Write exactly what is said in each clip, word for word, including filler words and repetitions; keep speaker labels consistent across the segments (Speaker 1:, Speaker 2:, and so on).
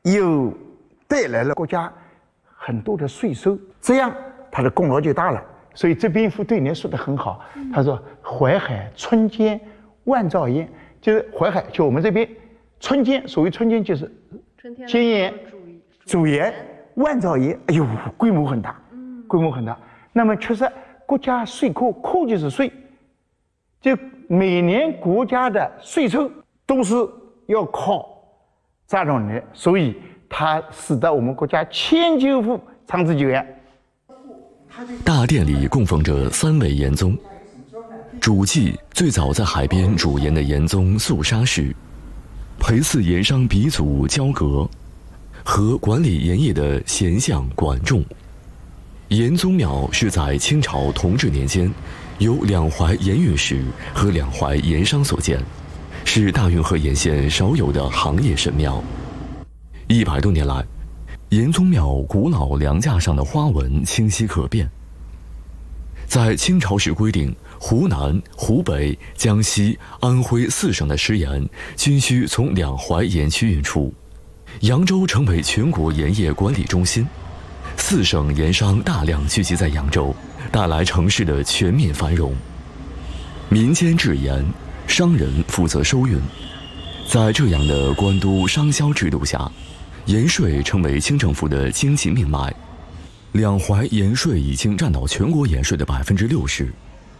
Speaker 1: 又带来了国家很多的税收，这样他的功劳就大了。所以这边副对联说得很好，他说：“淮海春间万兆烟。”就是淮海，就我们这边春间，所谓春间就是监盐、主盐、万兆盐，哎呦，规模很大，规模很大。那么确实，国家税库，库就是税，就每年国家的税收都是要靠这种人，所以它使得我们国家千秋富，长治久安。
Speaker 2: 大殿里供奉着三位严宗，主祭最早在海边煮盐的严宗肃杀氏，陪祀盐商鼻祖焦革，和管理盐业的贤相管仲。严宗庙是在清朝同治年间，由两淮盐运使和两淮盐商所建，是大运河沿线少有的行业神庙。一百多年来，严宗庙古老梁架上的花纹清晰可辨。在清朝时规定，湖南、湖北、江西、安徽四省的食盐均需从两淮盐区运出，扬州成为全国盐业管理中心，四省盐商大量聚集在扬州，带来城市的全面繁荣。民间制盐，商人负责收运。在这样的官督商销制度下，盐税成为清政府的经济命脉。两淮盐税已经占到全国盐税的百分之六十。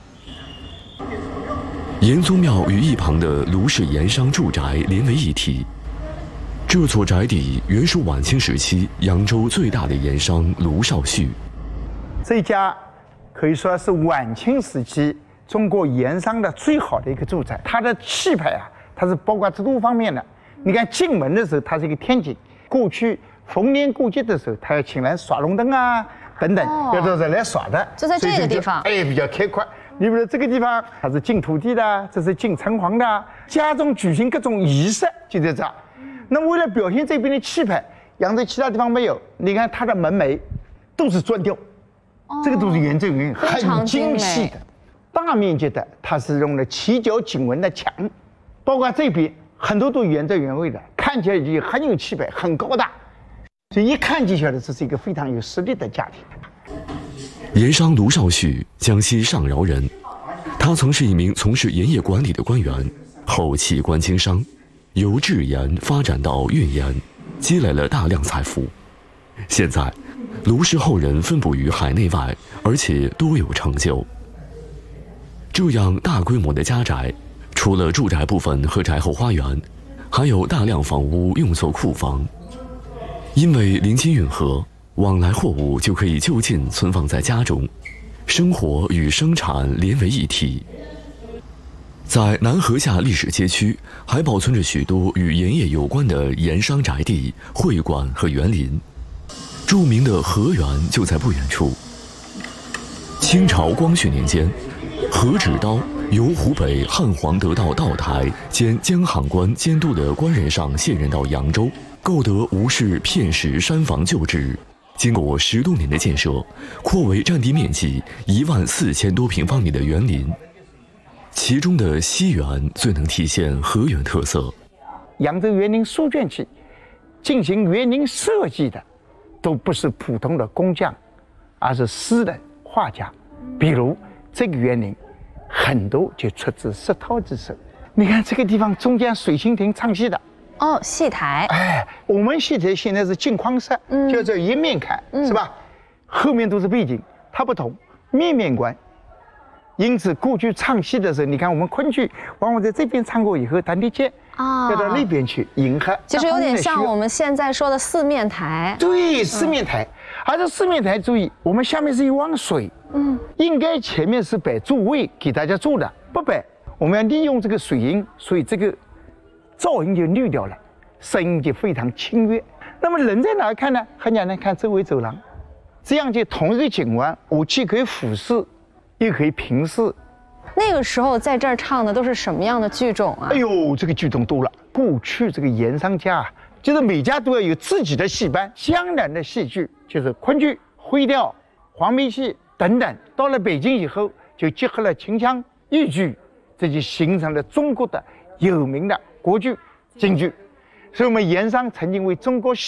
Speaker 2: 严宗庙与一旁的卢氏盐商住宅连为一体。这座宅邸原属晚清时期扬州最大的盐商卢绍绪。
Speaker 1: 这家可以说是晚清时期中国盐商的最好的一个住宅，它的气派啊，它是包括多方面的。你看进门的时候，它是一个天井，过去逢年过节的时候，他要请来耍龙灯啊，等等，哦、要到这来耍的。
Speaker 3: 就在这个地方，
Speaker 1: 哎，比较开阔。你比如这个地方，它是进土地的，这是进城隍的，家中举行各种仪式就在这儿。那么为了表现这边的气派，扬州其他地方没有。你看它的门楣都是砖雕，哦、这个都是原汁原味，很精细的，大面积的，它是用了起角颈纹的墙，包括这边很多都原汁原味的，看起来就很有气派，很高大。所以一看就晓得这是一个非常有实力的家庭。
Speaker 2: 盐商卢绍绪，江西上饶人，他曾是一名从事盐业管理的官员，后弃官经商，由制盐发展到运盐，积累了大量财富。现在，卢氏后人分布于海内外，而且多有成就。这样大规模的家宅，除了住宅部分和宅后花园，还有大量房屋用作库房。因为临近运河，往来货物就可以就近存放在家中，生活与生产连为一体。在南河下历史街区，还保存着许多与盐业有关的盐商宅地、会馆和园林。著名的河园就在不远处。清朝光绪年间，何止刀由湖北汉皇得道道台兼江杭关监督的官任上卸任到扬州，购得吴氏片石山房旧址，经过十多年的建设，扩为占地面积一万四千多平方米的园林。其中的西园最能体现河园特色。
Speaker 1: 扬州园林书卷气进行园林设计的，都不是普通的工匠，而是诗人、画家。比如这个园林，很多就出自石涛之手。你看这个地方中间水蜻蜓唱戏的。
Speaker 3: 哦，戏台。
Speaker 1: 哎，我们戏台现在是镜框式，嗯、就这一面看，嗯、是吧？后面都是背景，它不同，面面观。因此，过去唱戏的时候，你看我们昆剧往往在这边唱过以后，弹地接啊，要到那边去迎合。
Speaker 3: 就是有点像我们现在说的四面台。
Speaker 1: 对，四面台。嗯、而这四面台，注意，我们下面是一汪水，嗯，应该前面是摆座位给大家坐的，不摆，我们要利用这个水音，所以这个噪音就滤掉了，声音就非常清越。那么人在哪看呢？很简单，看周围走廊，这样就同一个景观，我既可以俯视，又可以平视。
Speaker 3: 那个时候在这儿唱的都是什么样的剧种啊？
Speaker 1: 哎呦，这个剧种多了。过去这个盐商家，就是每家都要有自己的戏班。江南的戏剧就是昆剧、徽调、黄梅戏等等。到了北京以后，就结合了秦腔、豫剧，这就形成了中国的有名的国剧、京剧。所以我们盐商曾经为中国